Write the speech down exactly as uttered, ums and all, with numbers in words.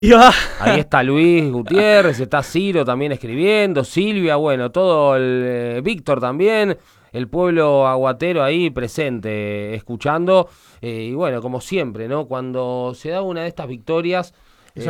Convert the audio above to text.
Ya. Ahí está Luis Gutiérrez, está Ciro también escribiendo, Silvia, bueno, todo el eh, Víctor también, el pueblo aguatero ahí presente, escuchando. Eh, y bueno, como siempre, ¿no? Cuando se da una de estas victorias